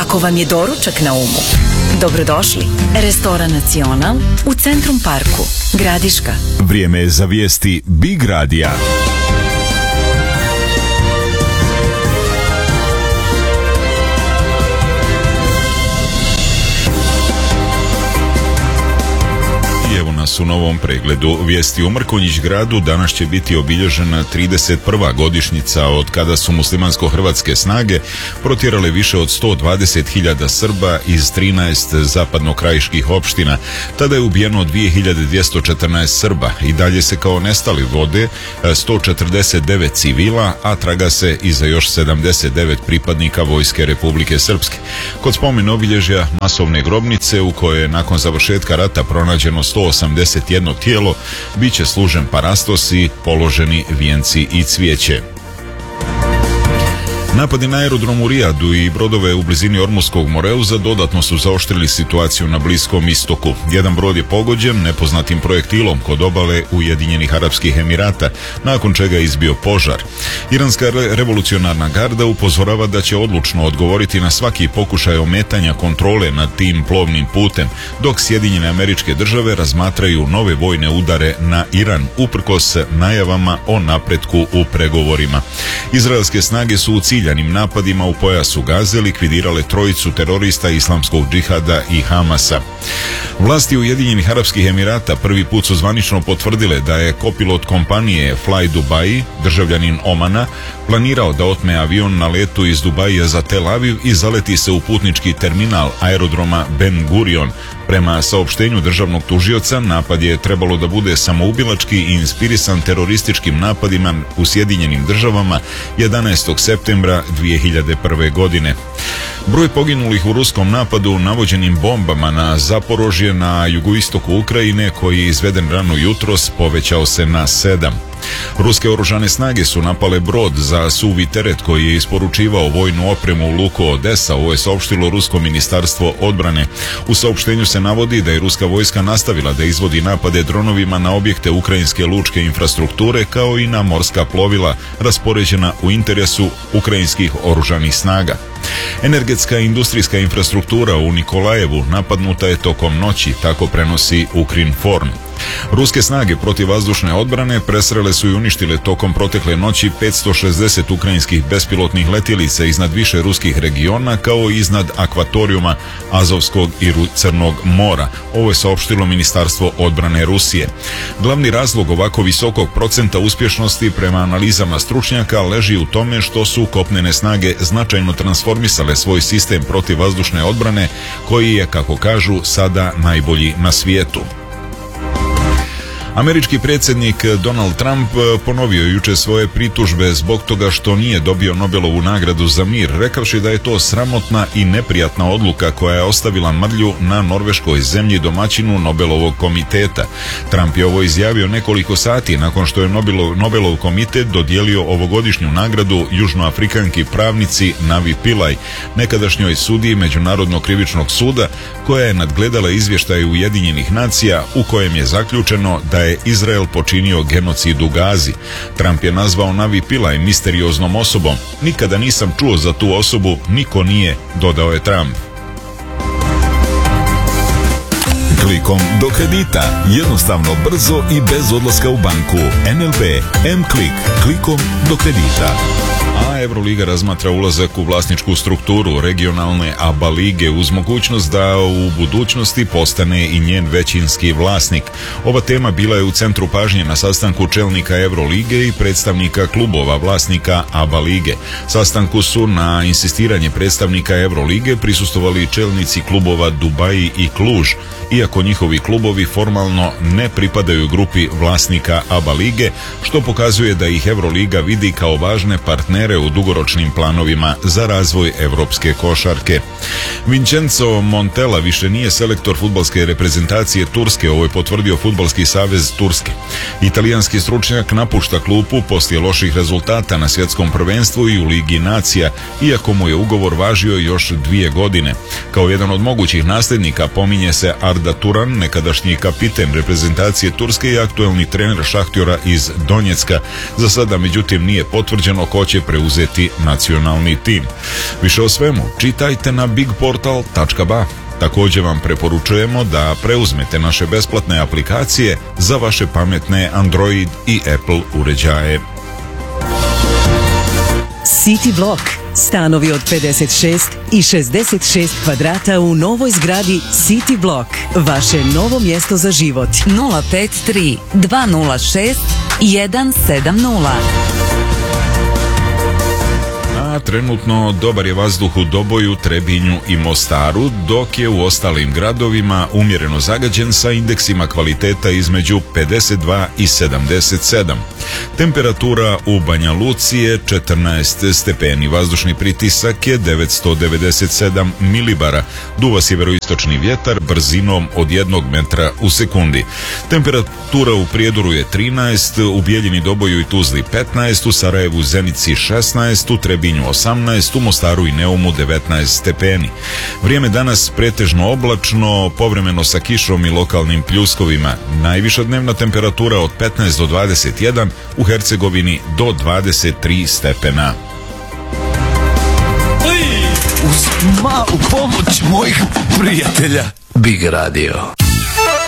Ako vam je doručak na umu, dobrodošli. Restoran Nacional u Centrum Parku, Gradiška. Vrijeme je za vijesti Big Radija. Evo nas u novom pregledu vijesti. U Mrkonjić gradu danas će biti obilježena 31. godišnjica od kada su muslimansko-hrvatske snage protjerale više od 120.000 Srba iz 13 zapadno-krajiških opština. Tada je ubijeno 2214 Srba i dalje se kao nestali vode 149 civila, a traga se i za još 79 pripadnika Vojske Republike Srpske. Kod spomen obilježja masovne grobnice u kojoj je nakon završetka rata pronađeno 181 tijelo, bit će služen parastosi, položeni vijenci i cvijeće. Napadi na aerodrom u Rijadu i brodove u blizini Ormuskog Moreuza dodatno su zaoštrili situaciju na Bliskom istoku. Jedan brod je pogođen nepoznatim projektilom kod obale Ujedinjenih Arapskih Emirata, nakon čega je izbio požar. Iranska revolucionarna garda upozorava da će odlučno odgovoriti na svaki pokušaj ometanja kontrole nad tim plovnim putem, dok Sjedinjene Američke Države razmatraju nove vojne udare na Iran, uprkos najavama o napretku u pregovorima. Izraelske snage su u ciljanim napadima u pojasu Gaze likvidirale trojicu terorista Islamskog džihada i Hamasa. Vlasti Ujedinjenih Arapskih Emirata prvi put su zvanično potvrdile da je kopilot kompanije Fly Dubai, državljanin Omana, planirao da otme avion na letu iz Dubaija za Tel Aviv i zaleti se u putnički terminal aerodroma Ben Gurion. Prema saopštenju državnog tužioca, napad je trebalo da bude samoubilački i inspirisan terorističkim napadima u Sjedinjenim Državama 11. septembra 2001. godine. Broj poginulih u ruskom napadu navođenim bombama na Zaporožje na jugoistoku Ukrajine, koji je izveden rano jutros, povećao se na 7. Ruske oružane snage su napale brod za suvi teret koji je isporučivao vojnu opremu u luku Odesa, ovo je saopštilo Rusko ministarstvo odbrane. U saopštenju se navodi da je ruska vojska nastavila da izvodi napade dronovima na objekte ukrajinske lučke infrastrukture kao i na morska plovila raspoređena u interesu ukrajinskih oružanih snaga. Energetska i industrijska infrastruktura u Nikolajevu napadnuta je tokom noći, tako prenosi Ukrinform. Ruske snage protivvazdušne odbrane presrele su i uništile tokom protekle noći 560 ukrajinskih bespilotnih letjelica iznad više ruskih regiona kao i iznad akvatorijuma Azovskog i Crnog mora. Ovo je saopštilo Ministarstvo odbrane Rusije. Glavni razlog ovako visokog procenta uspješnosti prema analizama stručnjaka leži u tome što su kopnene snage značajno transformisale svoj sistem protivvazdušne odbrane koji je, kako kažu, sada najbolji na svijetu. Američki predsjednik Donald Trump ponovio jučer svoje pritužbe zbog toga što nije dobio Nobelovu nagradu za mir, rekavši da je to sramotna i neprijatna odluka koja je ostavila mrlju na norveškoj zemlji domaćinu Nobelovog komiteta. Trump je ovo izjavio nekoliko sati nakon što je Nobelov komitet dodijelio ovogodišnju nagradu južnoafrikanki pravnici Navi Pillay, nekadašnjoj sudiji Međunarodnog krivičnog suda, koja je nadgledala izvještaj Ujedinjenih nacija u kojem je zaključeno da je Izrael počinio genocid u Gazi. Trump je nazvao Navi Pillay misterioznom osobom. Nikada nisam čuo za tu osobu, niko nije, dodao je Trump. Klikom do kredita. Jednostavno, brzo i bez odlaska u banku. NLB M-Klik. Klikom do kredita. A Euroliga razmatra ulazak u vlasničku strukturu regionalne ABA lige uz mogućnost da u budućnosti postane i njen većinski vlasnik. Ova tema bila je u centru pažnje na sastanku čelnika Eurolige i predstavnika klubova vlasnika ABA lige. Sastanku su na insistiranje predstavnika Eurolige prisustvovali čelnici klubova Dubai i Kluž, iako njihovi klubovi formalno ne pripadaju grupi vlasnika ABA lige, što pokazuje da ih Euroliga vidi kao važne partnere u dugoročnim planovima za razvoj evropske košarke. Vincenzo Montella više nije selektor fudbalske reprezentacije Turske, ovo je potvrdio Fudbalski savez Turske. Italijanski stručnjak napušta klupu poslije loših rezultata na svjetskom prvenstvu i u Ligi nacija, iako mu je ugovor važio još 2 godine. Kao jedan od mogućih nasljednika pominje se Arda Turan, nekadašnji kapiten reprezentacije Turske i aktuelni trener Šahtjora iz Donjecka. Za sada, međutim, nije potvrđeno ko će preuzeti nacionalni tim. Više o svemu čitajte na bigportal.ba. Također vam preporučujemo da preuzmete naše besplatne aplikacije za vaše pametne Android i Apple uređaje. City Block. Stanovi od 56 i 66 kvadrata u novoj zgradi City Block. Vaše novo mjesto za život. 053 206 170. A trenutno dobar je vazduh u Doboju, Trebinju i Mostaru, dok je u ostalim gradovima umjereno zagađen sa indeksima kvaliteta između 52 i 77. Temperatura u Banja Luci je 14 stepeni, vazdušni pritisak je 997 milibara, duva sjeveroistočni vjetar brzinom od 1 metra u sekundi. Temperatura u Prijedoru je 13, u Bijeljini, Doboju i Tuzli 15, u Sarajevu, Zenici 16, u Trebinju 18, u Mostaru i Neumu 19 stepeni. Vrijeme danas pretežno oblačno, povremeno sa kišom i lokalnim pljuskovima. Najviša dnevna temperatura od 15 do 21, u Hercegovini do 23 stepena. Uz malu pomoć mojih prijatelja Big Radio.